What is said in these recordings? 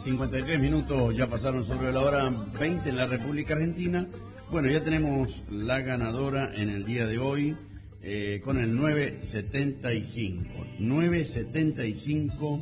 53 minutos ya pasaron sobre la hora 20 en la República Argentina. Bueno, ya tenemos la ganadora en el día de hoy con el 975. 975,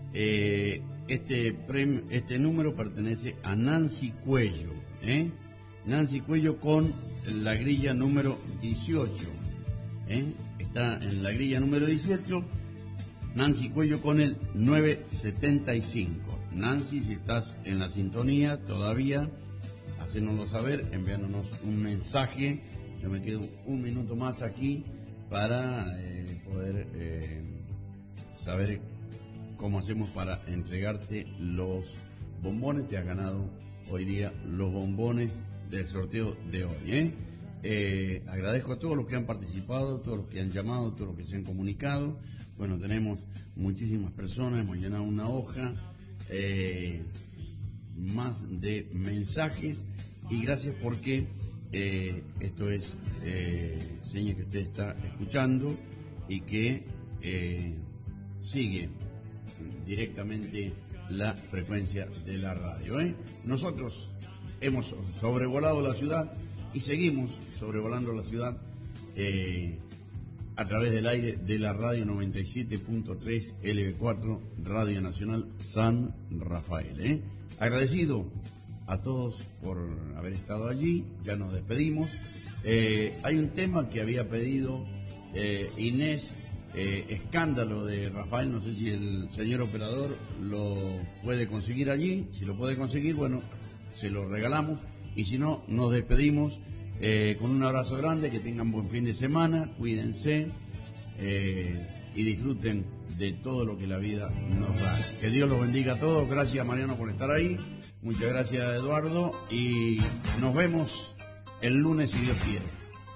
este número pertenece a Nancy Cuello. Nancy Cuello con la grilla número 18. Está en la grilla número 18. Nancy Cuello con el 975. Nancy, si estás en la sintonía todavía, hacénoslo saber, enviándonos un mensaje. Yo me quedo un minuto más aquí para poder saber cómo hacemos para entregarte los bombones. Te has ganado hoy día los bombones del sorteo de hoy. Agradezco a todos los que han participado, todos los que han llamado, todos los que se han comunicado. Bueno, tenemos muchísimas personas, hemos llenado una hoja, más de mensajes, y gracias porque esto es seña que usted está escuchando y que sigue directamente la frecuencia de la radio. Nosotros hemos sobrevolado la ciudad y seguimos sobrevolando la ciudad a través del aire de la radio 97.3 LB4, Radio Nacional San Rafael. Agradecido a todos por haber estado allí, ya nos despedimos. Hay un tema que había pedido Inés, Escándalo de Rafael, no sé si el señor operador lo puede conseguir allí. Si lo puede conseguir, bueno, se lo regalamos, y si no, nos despedimos con un abrazo grande, que tengan buen fin de semana, cuídense y disfruten de todo lo que la vida nos da. Que Dios los bendiga a todos. Gracias, Mariano, por estar ahí. Muchas gracias, Eduardo, y nos vemos el lunes si Dios quiere.